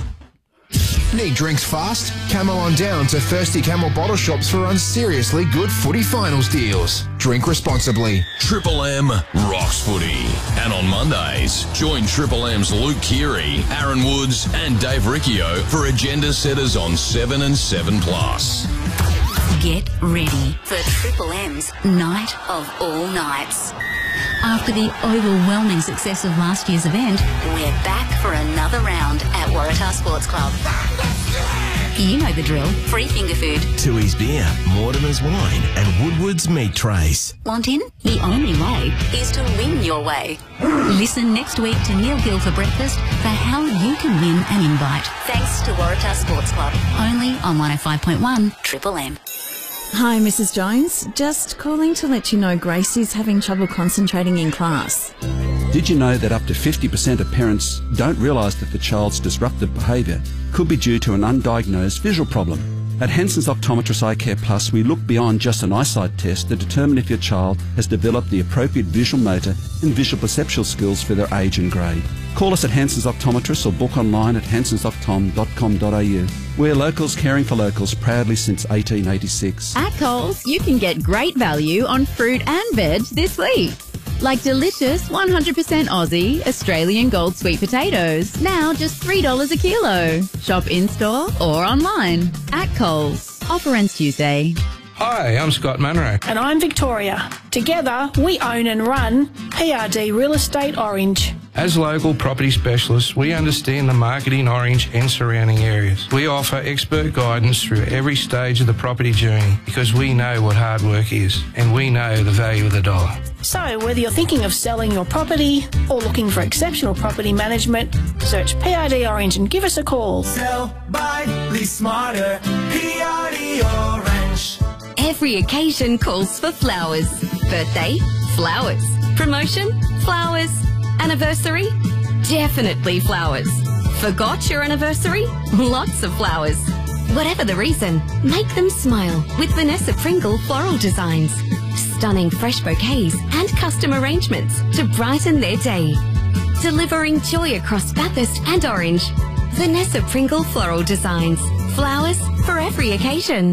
Need drinks fast? Come on down to Thirsty Camel bottle shops for seriously good footy finals deals. Drink responsibly. Triple M rocks footy. And on Mondays, join Triple M's Luke Keary, Aaron Woods and Dave Riccio for agenda setters on 7 and 7+. Get ready for Triple M's Night of All Nights. After the overwhelming success of last year's event, we're back for another round at Waratah Sports Club. You know the drill. Free finger food. Tooheys Beer, Mortimer's Wine and Woodward's Meat Trays. Want in? The only way is to win your way. Listen next week to Neil Gill for breakfast for how you can win an invite. Thanks to Waratah Sports Club. Only on 105.1 Triple M. Hi, Mrs. Jones. Just calling to let you know Gracie's having trouble concentrating in class. Did you know that up to 50% of parents don't realise that the child's disruptive behaviour could be due to an undiagnosed visual problem? At Henson's Optometrist Eye Care Plus, we look beyond just an eyesight test to determine if your child has developed the appropriate visual motor and visual perceptual skills for their age and grade. Call us at Henson's Optometrist or book online at hensonsoptom.com.au. We're locals caring for locals proudly since 1886. At Coles, you can get great value on fruit and veg this week. Like delicious 100% Aussie Australian Gold Sweet Potatoes, now just $3 a kilo. Shop in-store or online. At Coles. Offer ends Tuesday. Hi, I'm Scott Munro. And I'm Victoria. Together, we own and run PRD Real Estate Orange. As local property specialists, we understand the market in Orange and surrounding areas. We offer expert guidance through every stage of the property journey because we know what hard work is and we know the value of the dollar. So whether you're thinking of selling your property or looking for exceptional property management, search PRD Orange and give us a call. Sell, buy, lease smarter. PRD Orange. Every occasion calls for flowers. Birthday? Flowers. Promotion? Flowers. Anniversary? Definitely flowers. Forgot your anniversary? Lots of flowers. Whatever the reason, make them smile with Vanessa Pringle Floral Designs. stunning fresh bouquets and custom arrangements to brighten their day. Delivering joy across Bathurst and Orange. Vanessa Pringle Floral Designs. Flowers for every occasion.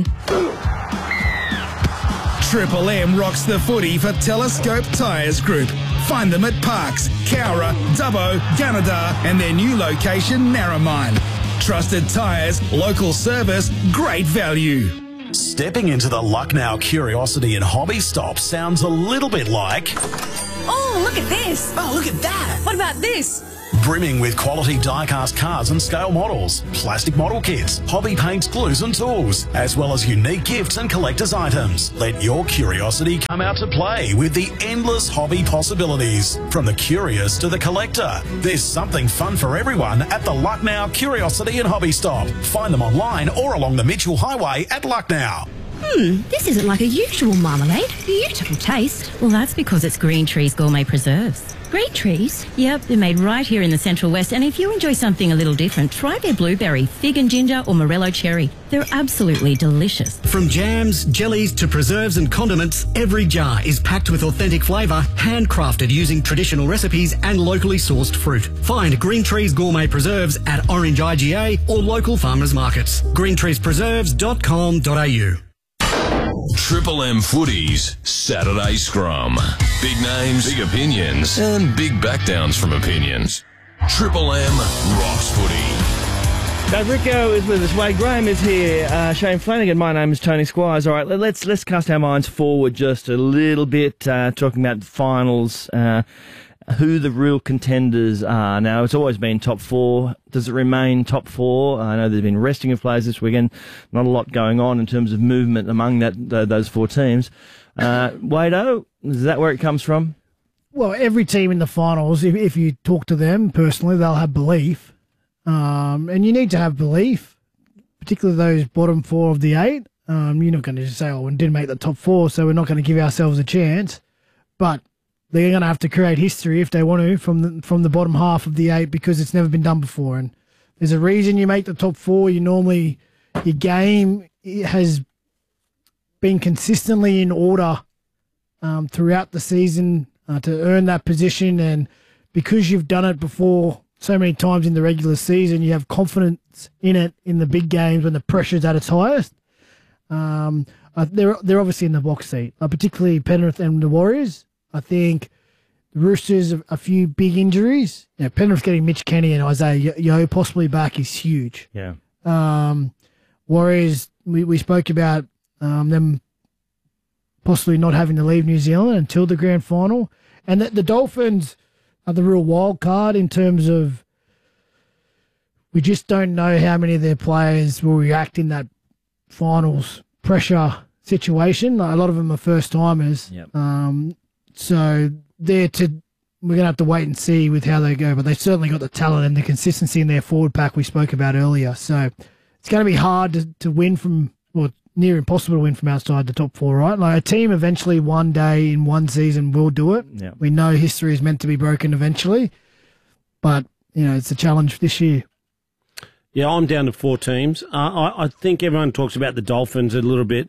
Triple M rocks the footy for Telescope Tyres Group. Find them at Parks, Cowra, Dubbo, Gunnedah and their new location, Narromine. Trusted tyres, local service, great value. Stepping into the Lucknow Curiosity and Hobby Stop sounds a little bit like... Oh, look at this. Oh, look at that. What about this? Brimming with quality die-cast cars and scale models, plastic model kits, hobby paints, glues and tools, as well as unique gifts and collector's items. Let your curiosity come out to play with the endless hobby possibilities. From the curious to the collector, there's something fun for everyone at the Lucknow Curiosity and Hobby Stop. Find them online or along the Mitchell Highway at Lucknow. This isn't like a usual marmalade. Beautiful taste. Well, that's because it's Green Trees Gourmet Preserves. Green Trees? Yep, they're made right here in the Central West, and if you enjoy something a little different, try their blueberry, fig and ginger or morello cherry. They're absolutely delicious. From jams, jellies to preserves and condiments, every jar is packed with authentic flavour, handcrafted using traditional recipes and locally sourced fruit. Find Green Trees Gourmet Preserves at Orange IGA or local farmers markets. greentreespreserves.com.au. Triple M Footies Saturday Scrum. Big names, big opinions, and big backdowns from opinions. Triple M rocks footy. Dave Rico is with us. Wade Graham is here. Shane Flanagan. My name is Tony Squires. All right, let's cast our minds forward just a little bit, talking about the finals. Who the real contenders are. Now, it's always been top four. Does it remain top four? I know there's been resting of players this weekend. Not a lot going on in terms of movement among those four teams. Wado, is that where it comes from? Well, every team in the finals, if you talk to them personally, they'll have belief. And you need to have belief, particularly those bottom four of the eight. You're not going to just say, we didn't make the top four, so we're not going to give ourselves a chance. But they're going to have to create history if they want to from the bottom half of the eight, because it's never been done before. And there's a reason you make the top four. Your game has been consistently in order throughout the season to earn that position. And because you've done it before so many times in the regular season, you have confidence in it in the big games when the pressure's at its highest. They're obviously in the box seat, particularly Penrith and the Warriors. I think the Roosters have a few big injuries. Penrith getting Mitch Kenny and Isaiah Yeo possibly back is huge. Yeah. Warriors, we spoke about them possibly not having to leave New Zealand until the grand final. And the Dolphins are the real wild card in terms of we just don't know how many of their players will react in that finals pressure situation. A lot of them are first-timers. Yep. So we're going to have to wait and see with how they go, but they've certainly got the talent and the consistency in their forward pack we spoke about earlier. So it's going to be hard to win from, well, near impossible to win from outside the top four, right? Like a team eventually one day in one season will do it. Yep. We know history is meant to be broken eventually, but, it's a challenge this year. Yeah, I'm down to four teams. I think everyone talks about the Dolphins a little bit.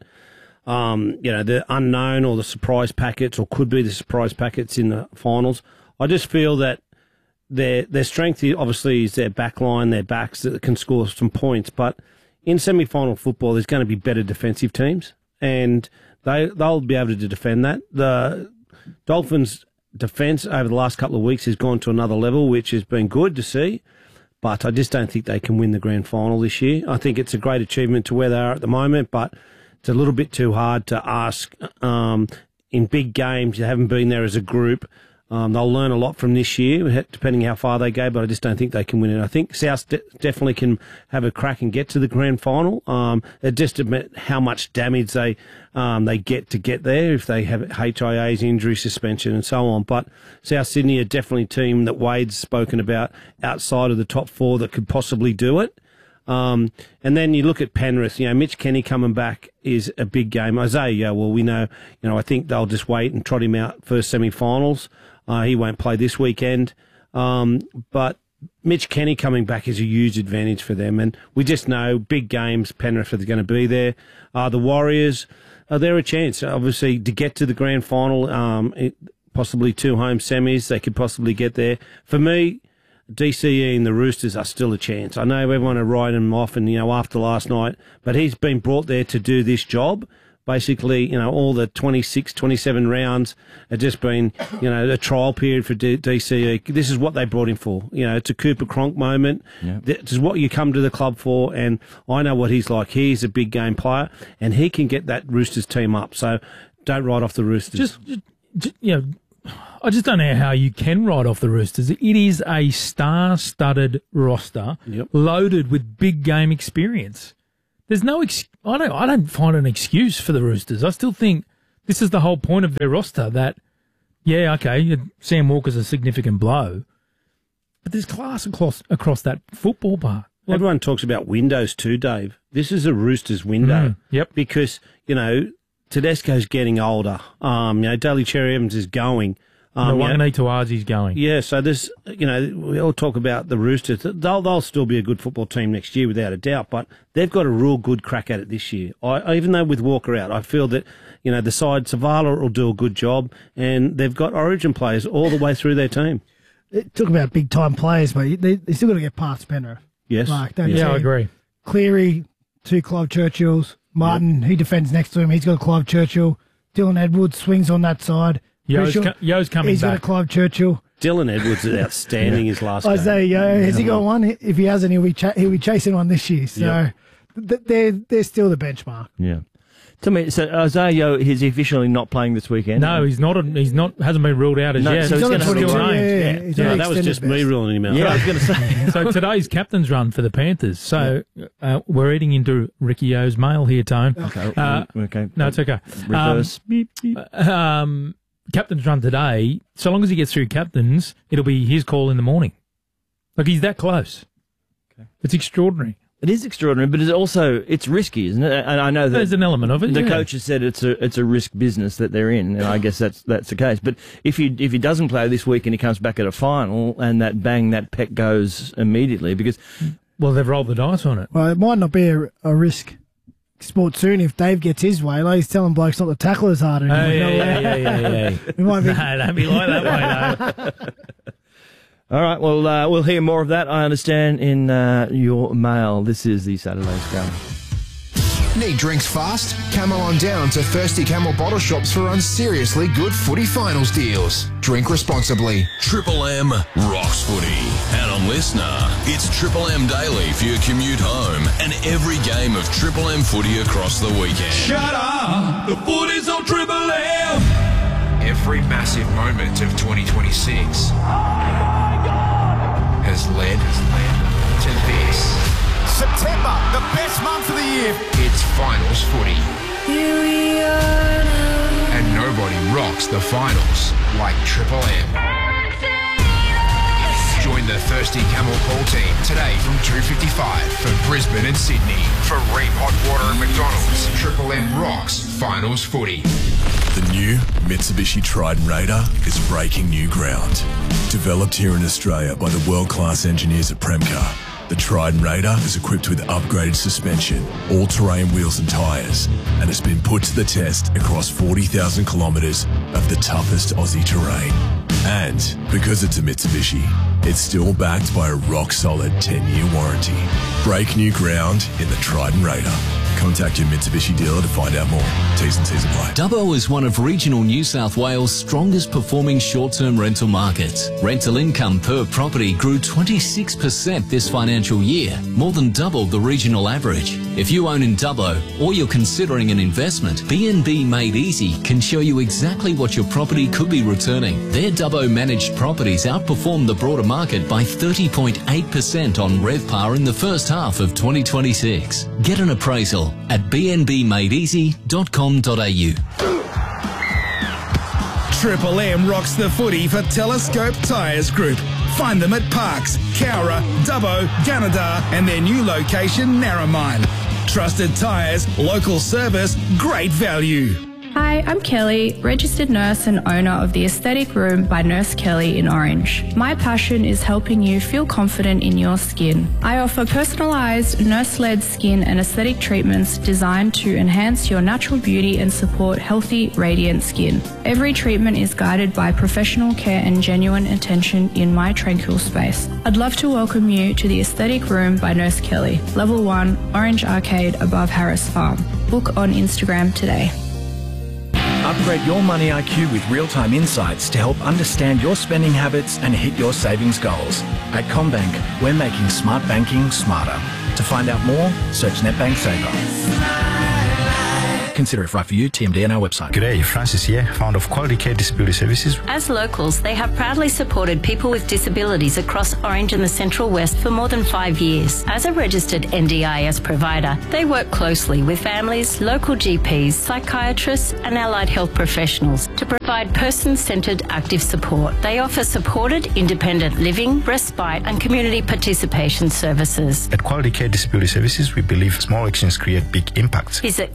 The unknown or the surprise packets, or could be the surprise packets in the finals. I just feel that their strength obviously is their back line, their backs that can score some points. But in semi-final football, there's going to be better defensive teams, and they'll be able to defend that. The Dolphins' defence over the last couple of weeks has gone to another level, which has been good to see. But I just don't think they can win the grand final this year. I think it's a great achievement to where they are at the moment, but it's a little bit too hard to ask in big games. You haven't been there as a group. They'll learn a lot from this year, depending how far they go, but I just don't think they can win it. I think South definitely can have a crack and get to the grand final. It just admit how much damage they get to get there if they have HIAs, injury, suspension, and so on. But South Sydney are definitely a team that Wade's spoken about outside of the top four that could possibly do it. And then you look at Penrith, Mitch Kenny coming back is a big game. Isaiah, well, we know, I think they'll just wait and trot him out for semi-finals. He won't play this weekend. But Mitch Kenny coming back is a huge advantage for them. And we just know big games, Penrith are going to be there. The Warriors, they're a chance, obviously, to get to the grand final, possibly 2 home semis. They could possibly get there. For me, DCE and the Roosters are still a chance. I know everyone are writing him off and, after last night, but he's been brought there to do this job. Basically, all the 26, 27 rounds have just been, a trial period for DCE. This is what they brought him for. It's a Cooper Cronk moment. Yeah. This is what you come to the club for, and I know what he's like. He's a big game player, and he can get that Roosters team up. So don't write off the Roosters. I just don't know how you can write off the Roosters. It is a star-studded roster loaded with big game experience. There's no I don't find an excuse for the Roosters. I still think this is the whole point of their roster that, Sam Walker's a significant blow, but there's class across that football park. Everyone talks about windows too, Dave. This is a Roosters window. Yep. Because, Tedesco's getting older. Daly Cherry Evans is going. Wangani Tuazi's going. Yeah, so this, we all talk about the Roosters. They'll still be a good football team next year without a doubt, but they've got a real good crack at it this year. Even though with Walker out, I feel that, the side, Savala will do a good job, and they've got origin players all the way through their team. Talk about big-time players, but they still got to get past Penrith. Yes. I agree. Cleary, 2 Clive Churchills. Martin, he defends next to him. He's got a Clive Churchill. Dylan Edwards swings on that side. Yo's coming He's back. got a Clive Churchill. Dylan Edwards is outstanding his last game. Isaiah Yeo, has he got one? If he hasn't, he'll be chasing one this year. So they're still the benchmark. Yeah. Tell me, so Isaiah Yeo is officially not playing this weekend? No, he's not. Hasn't been ruled out as yet. So he's going to still named. That was just me ruling him out. Yeah, I was going to say. So today's captain's run for the Panthers. So we're eating into Ricky O's mail here, Tone. Okay. No, it's okay. Reverse. Captain's run today. So long as he gets through captains, it'll be his call in the morning. Like, he's that close. Okay. It's extraordinary. It is extraordinary, but it's risky, isn't it? And I know that there's an element of it. The coach has said it's a risk business that they're in, and I guess that's the case. But if he doesn't play this week and he comes back at a final, and that pec goes immediately because they've rolled the dice on it. Well, it might not be a risk sport soon if Dave gets his way. Like, he's telling blokes not to tackle as hard anymore. Yeah. We might be... No, don't be like that way, though. All right, well, we'll hear more of that, I understand, in your mail. This is the Saturday Scrum. Need drinks fast? Come on down to Thirsty Camel Bottle Shops for unseriously good footy finals deals. Drink responsibly. Triple M rocks footy. And on Listener, it's Triple M Daily for your commute home and every game of Triple M footy across the weekend. Shut up! The footy's on Triple M! Every massive moment of 2026 has led to this. September, the best month of the year. It's finals footy. Here we are now. And nobody rocks the finals like Triple M. Join the Thirsty Camel Call team today from 2:55 for Brisbane and Sydney. For Ream Hot Water and McDonald's, Triple M rocks finals footy. The new Mitsubishi Triton Raider is breaking new ground. Developed here in Australia by the world-class engineers at Premcar, the Triton Raider is equipped with upgraded suspension, all-terrain wheels and tyres, and has been put to the test across 40,000 kilometres of the toughest Aussie terrain. And because it's a Mitsubishi, it's still backed by a rock-solid 10-year warranty. Break new ground in the Triton Raider. Contact your Mitsubishi dealer to find out more. T's and C's apply. Dubbo is one of regional New South Wales' strongest performing short-term rental markets. Rental income per property grew 26% this financial year, more than double the regional average. If you own in Dubbo or you're considering an investment, BNB Made Easy can show you exactly what your property could be returning. Their Dubbo managed properties outperformed the broader market by 30.8% on RevPAR in the first half of 2026. Get an appraisal at bnbmadeeasy.com.au. Triple M rocks the footy for Telescope Tyres Group. Find them at Parks, Cowra, Dubbo, Gunnedah and their new location, Narromine. Trusted tyres, local service, great value. Hi, I'm Kelly, registered nurse and owner of the Aesthetic Room by Nurse Kelly in Orange. My passion is helping you feel confident in your skin. I offer personalised, nurse-led skin and aesthetic treatments designed to enhance your natural beauty and support healthy, radiant skin. Every treatment is guided by professional care and genuine attention in my tranquil space. I'd love to welcome you to the Aesthetic Room by Nurse Kelly, Level 1, Orange Arcade above Harris Farm. Book on Instagram today. Upgrade your money IQ with real-time insights to help understand your spending habits and hit your savings goals. At CommBank, we're making smart banking smarter. To find out more, search NetBank Saver. Consider if right for you, TMD and our website. G'day, Francis here, founder of Quality Care Disability Services. As locals, they have proudly supported people with disabilities across Orange and the Central West for more than 5 years. As a registered NDIS provider, they work closely with families, local GPs, psychiatrists and allied health professionals to provide person-centred active support. They offer supported independent living, respite and community participation services. At Quality Care Disability Services, we believe small actions create big impacts. Visit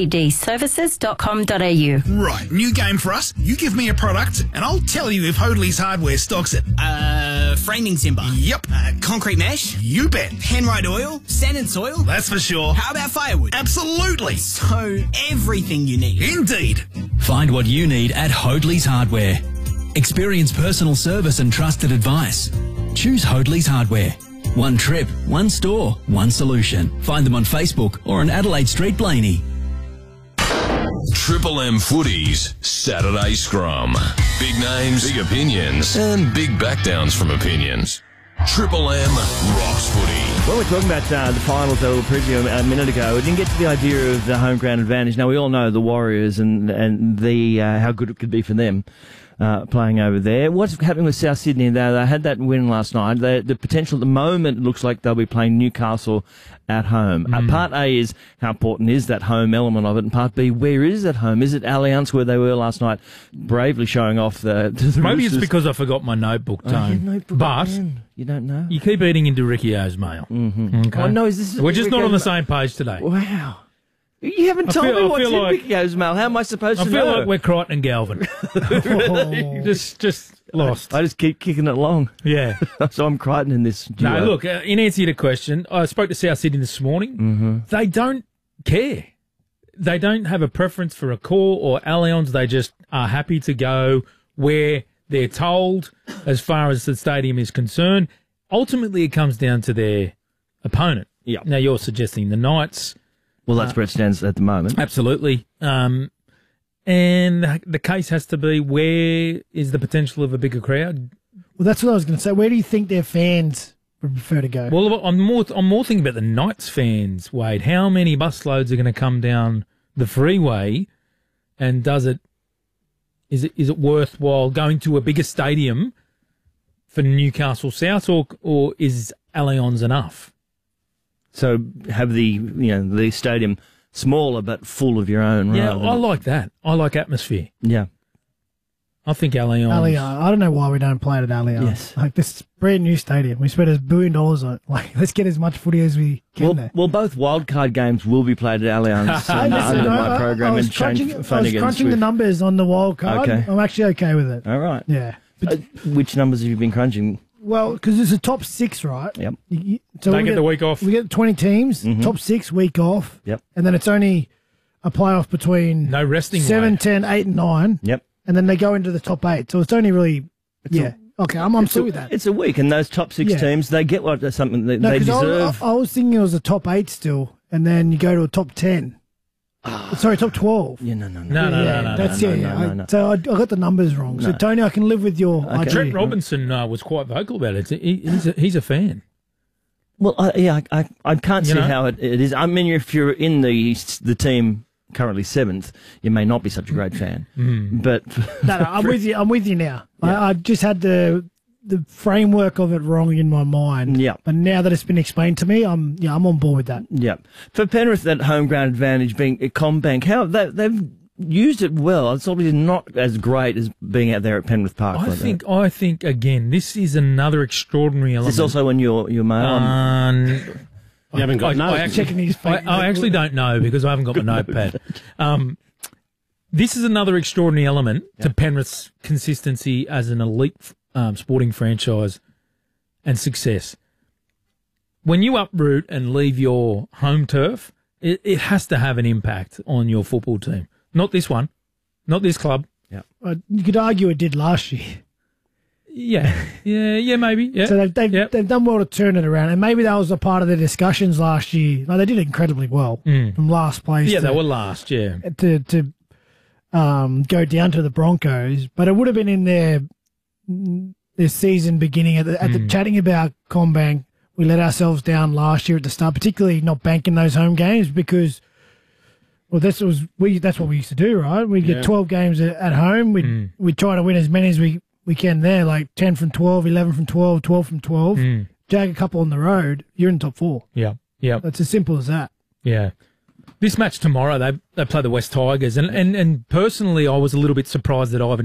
qcdservices.com.au. Right, new game for us. You give me a product and I'll tell you if Hoadley's Hardware stocks it. Framing timber. Yep. Concrete mesh. You bet. Henride oil. Sand and soil. That's for sure. How about firewood? Absolutely. So, everything you need. Indeed. Find what you need at Hoadley's Hardware. Experience personal service and trusted advice. Choose Hoadley's Hardware. One trip, one store, one solution. Find them on Facebook or on Adelaide Street, Blaney. Triple M Footies Saturday Scrum. Big names, big opinions, and big backdowns from opinions. Triple M rocks footy. When we're talking about the finals that we previewed a minute ago, we didn't get to the idea of the home ground advantage. Now, we all know the Warriors and the how good it could be for them playing over there. What's happening with South Sydney? They had that win last night. The potential at the moment looks like they'll be playing Newcastle at home. Part A is how important is that home element of it, and Part B, where is that home? Is it Allianz where they were last night, bravely showing off the Maybe Roosters? it's because I forgot my notebook, Tone. Notebook but again. You don't know. You keep eating into Ricciardo's mail. Mm-hmm. Okay. Oh, no, is this We're just not on the Ricciardo's same page today. Wow. You haven't told me what's in Ricciardo's mail. How am I supposed to know? I feel like we're Crichton and Galvin. Really? Just lost. I just keep kicking it along. Yeah. So I'm Crichton in this duo. No, look, in answer to your question, I spoke to South Sydney this morning. Mm-hmm. They don't care. They don't have a preference for a core or Allianz. They just are happy to go where they're told as far as the stadium is concerned. Ultimately, it comes down to their opponent. Yeah. Now, you're suggesting the Knights. Well, that's where it stands at the moment. Absolutely. And the case has to be, where is the potential of a bigger crowd? Well, that's what I was going to say. Where do you think their fans would prefer to go? Well, I'm more thinking about the Knights fans, Wade. How many busloads are going to come down the freeway, and is it worthwhile going to a bigger stadium for Newcastle South, or is Allianz enough? So have the stadium smaller but full of your own. Yeah, rather than... I like that. I like atmosphere. Yeah. I think Allianz. I don't know why we don't play it at Allianz. Yes. Like, this brand new stadium. We spent $1 billion on it. Like, let's get as much footy as we can there. Well, both wildcard games will be played at Allianz under my program. I was crunching the numbers on the wild card. Okay. I'm actually okay with it. All right. Yeah. But, which numbers have you been crunching? Well, because it's a top 6, right? Yep. So they get the week off. We get 20 teams, top 6, week off. Yep. And then it's only a playoff between no resting 7, 10, 8, and 9. Yep. And then they go into the top 8. So it's only really, okay, I'm still with that. It's a week, and those top 6 teams, they get something that they deserve. I was thinking it was a top 8 still, and then you go to a top 10. Sorry, top 12. Yeah, no. That's no. So I got the numbers wrong. So, Tony, I can live with your idea. Trent Robinson was quite vocal about it. He's a fan. Well, I can't see how it is. I mean, if you're in the team currently 7th, you may not be such a great fan. But no, I'm with you. I'm with you now. Yeah. I just had the framework of it wrong in my mind. Yeah. But now that it's been explained to me, I'm on board with that. Yeah. For Penrith, that home ground advantage being a CommBank, they've used it well. It's obviously not as great as being out there at Penrith Park. I think again, this is another extraordinary element. It's also when your mail. You haven't got I actually don't know because I haven't got my notepad. This is another extraordinary element to Penrith's consistency as an elite sporting franchise and success. When you uproot and leave your home turf, it has to have an impact on your football team. Not this one, not this club. Yeah, you could argue it did last year. Yeah, maybe. Yeah. So they've done well to turn it around, and maybe that was a part of the discussions last year. Like, they did incredibly well from last place. Yeah, they were last. Yeah, to go down to the Broncos, but it would have been in their season beginning at the chatting about CommBank. We let ourselves down last year at the start, particularly not banking those home games because, well, that's what we used to do, right? We'd get 12 games at home. We'd try to win as many as we can there, like 10 from 12, 11 from 12, 12 from 12. Jag a couple on the road, you're in the top 4. Yeah. That's as simple as that. Yeah. This match tomorrow, they play the West Tigers, and personally, I was a little bit surprised that Ivan